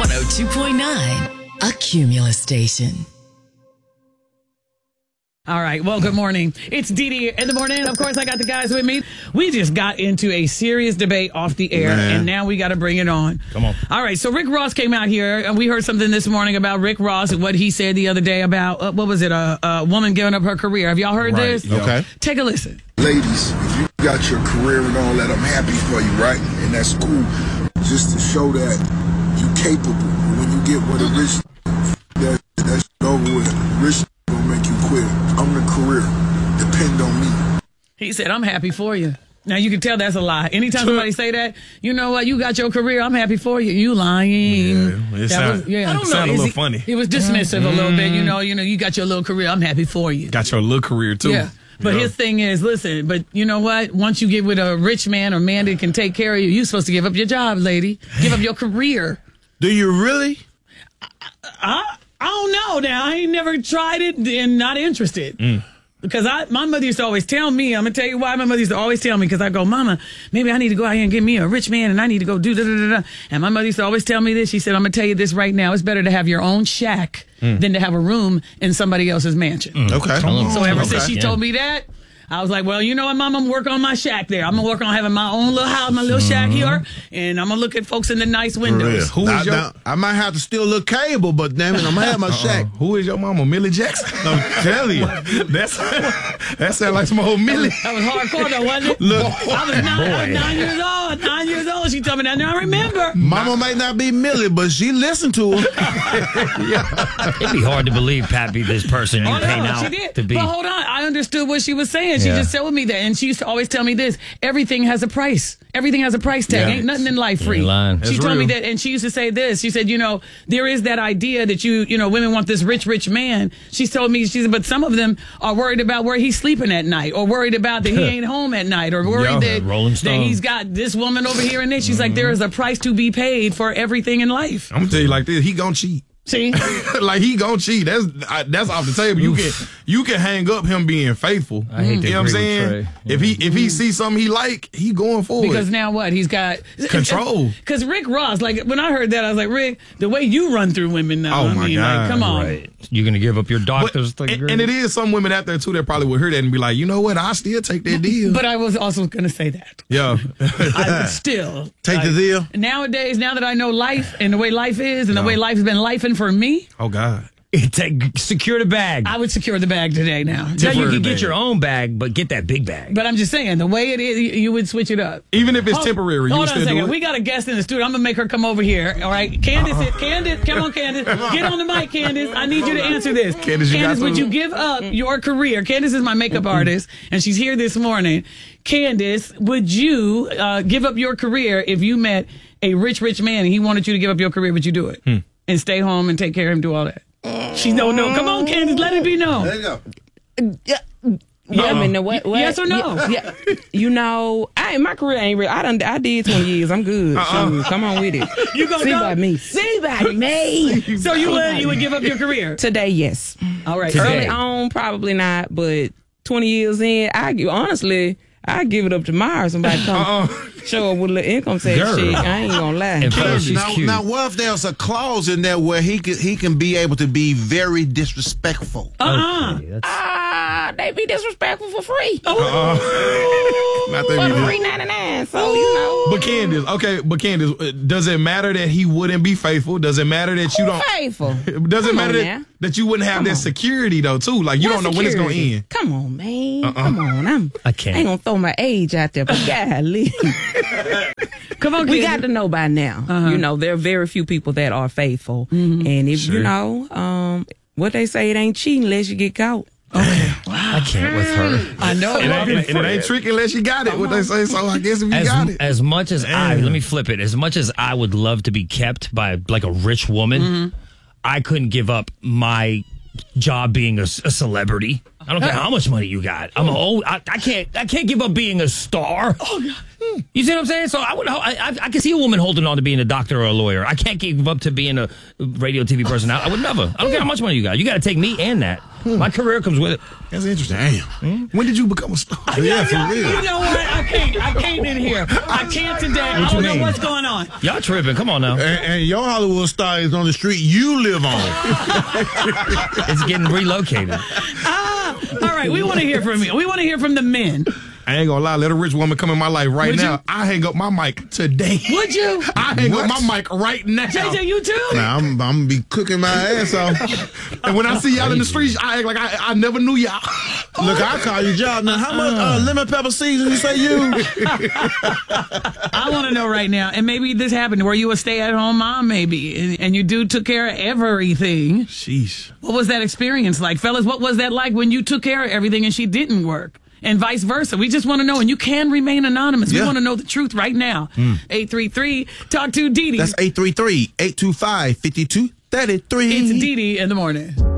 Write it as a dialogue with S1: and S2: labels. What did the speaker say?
S1: 102.9, a Cumulus station.
S2: All right. Well, good morning. It's Dee Dee in the morning. Of course, I got the guys with me. We just got into a serious debate off the air, and now we got to bring it on.
S3: Come on.
S2: All right. So Rick Ross came out here, and we heard something this morning about Rick Ross and what he said the other day about, what was it, a woman giving up her career. Have y'all heard this?
S3: Okay.
S2: Take a listen.
S4: Ladies, if you got your career and all that, I'm happy for you, right? And that's cool. Just to show that you capable. When you get with a rich, that's over with. Rich gonna make you quit. I'm the career. Depend on me.
S2: He said, I'm happy for you. Now, you can tell that's a lie. Anytime somebody say that, you know what? You got your career. I'm happy for you. You lying.
S3: Yeah, I don't know. It sounded a little funny.
S2: He was dismissive a little bit. You know, you got your little career. I'm happy for you.
S3: Got your little career, too.
S2: Yeah. But his thing is, listen, but you know what? Once you get with a rich man or man that can take care of you, you're supposed to give up your job, lady. Give up your career.
S3: Do you really?
S2: I don't know now. I ain't never tried it and not interested. Because my mother used to always tell me, I'm going to tell you why my mother used to always tell me, because I go, Mama, maybe I need to go out here and get me a rich man and I need to go do da-da-da-da. And my mother used to always tell me this. She said, I'm going to tell you this right now. It's better to have your own shack than to have a room in somebody else's mansion.
S3: Okay.
S2: So ever since she told me that, I was like, well, you know what, Mom? I'm going to work on my shack there. I'm going to work on having my own little house, my little shack here, and I'm going to look at folks in the nice windows.
S3: Who is your...
S5: I might have to still look cable, but damn it, I'm going to have my shack.
S3: Who is your mama, Millie Jackson? I'm telling you. That sounds like some old Millie.
S2: That was hardcore, though, wasn't it?
S3: Look,
S2: I was 9 years old. 9 years old. She told me that. Now I remember.
S5: Mama may not be Millie, but she listened to her.
S6: It'd be hard to believe Pat be this person you pay now
S2: she did.
S6: to be.
S2: But hold on. I understood what she was saying. She just told me that. And she used to always tell me this. Everything has a price. Everything has a price tag. Ain't nothing in life free. She told me that. And she used to say this. She said, you know, there is that idea that women want this rich man. She told me, she said, but some of them are worried about where he's sleeping at night, or worried about that he ain't home at night, or worried that he's got this woman over here and this. She's like, there is a price to be paid for everything in life.
S3: I'm going to tell you like this. He gonna cheat.
S2: See?
S3: Like, he gonna cheat. That's off the table. You can hang up him being faithful.
S6: I hate to
S3: You know what I'm saying?
S6: Trey.
S3: If he sees something he like, he going for
S2: Because
S3: it.
S2: now what? He's got
S3: control.
S2: Because Rick Ross, like when I heard that, I was like, Rick, the way you run through women now,
S3: Oh, my God.
S2: like, come on.
S6: Right. You're going to give up your doctor's degree?
S3: And it is some women out there, too, that probably would hear that and be like, you know what? I still take that deal.
S2: But I was also going to say that.
S3: Yeah.
S2: I would still.
S5: Take the deal.
S2: Nowadays, now that I know life and the way life is and the way life's been lifing for me.
S3: Oh, God.
S6: Secure the bag.
S2: I would secure the bag today now.
S6: Now you can
S3: bag.
S6: get your own bag, but get that big bag.
S2: But I'm just saying, the way it is, you would switch it up.
S3: Even if it's temporary, you
S2: Hold
S3: still
S2: on a second.
S3: do it.
S2: We got a guest in the studio. I'm going to make her come over here. All right. Candace, come on, Candace. Get on the mic, Candace. I need you to answer this.
S3: Candace,
S2: would you give up your career? Candace is my makeup artist, and she's here this morning. Candace, would you give up your career if you met a rich man and he wanted you to give up your career? Would you do it? And stay home and take care of him, do all that? She's no. Come on, Candace. Let it be known.
S5: There you go.
S7: I mean, what?
S2: Yes or no?
S7: Yeah. You know, my career ain't real. I did 20 years. I'm good. Shoot, come on with it.
S2: You gonna
S7: See
S2: go?
S7: by me. See by me.
S2: So you would give up your career?
S7: Today, yes.
S2: All right.
S7: Early on, probably not. But 20 years in, I give it up tomorrow. Somebody come show up with a little income tax check. I ain't gonna lie.
S6: And plus, she's cute.
S5: Now, what if there's a clause in there where he can be able to be very disrespectful?
S7: They be disrespectful for free.
S3: Not that
S7: For
S3: we
S7: the
S3: do.
S7: free 99. So you know.
S3: But Candace, does it matter that he wouldn't be faithful? Does it matter that you don't?
S7: Faithful.
S3: Does it
S7: Come
S3: matter
S7: on now.
S3: that you wouldn't have
S7: Come
S3: that
S7: on.
S3: security though too? Like you
S7: What
S3: don't know when it's gonna
S7: security?
S3: end.
S7: Come on, man. Come on.
S6: I can't.
S7: I ain't gonna throw my age out there, but golly.
S2: Come on,
S7: We
S2: Candace.
S7: got to know by now. You know, there are very few people that are faithful. And if you know, what they say, it ain't cheating unless you get caught.
S6: I can't with her.
S2: I know.
S3: And it ain't tricky unless you got it. What they say. So I guess if you got it.
S6: As much as let me flip it. As much as I would love to be kept by like a rich woman, I couldn't give up my job being a celebrity. I don't care how much money you got. I can't give up being a star. Oh God. You see what I'm saying? So I can see a woman holding on to being a doctor or a lawyer. I can't give up to being a radio TV person. I would never. I don't care how much money you got. You got to take me and that. My career comes with it.
S3: That's interesting. Damn. When did you become a star?
S2: Yeah, for real. You know what? I can't in here. I can't today. I don't know what's going on.
S6: Y'all tripping. Come on now.
S5: And your Hollywood star is on the street you live on.
S6: It's getting relocated.
S2: All right, we want to hear from you. We want to hear from the men.
S3: I ain't gonna lie, let a rich woman come in my life right now. I hang up my mic today.
S2: Would you?
S3: I hang up my mic right now.
S2: JJ, you too?
S5: Nah, I'm gonna be cooking my ass off.
S3: And when I see y'all in the streets, I act like I never knew y'all.
S5: Look, I call you job now. How much lemon pepper season you say you?
S2: I want to know right now, and maybe this happened. Were you a stay-at-home mom, maybe, and you took care of everything?
S3: Sheesh.
S2: What was that experience like, fellas? What was that like when you took care of everything and she didn't work? And vice versa. We just want to know, and you can remain anonymous. We want to know the truth right now. 833 Talk to Dee Dee.
S5: That's 833-825-5233.
S2: It's Dee Dee in the morning.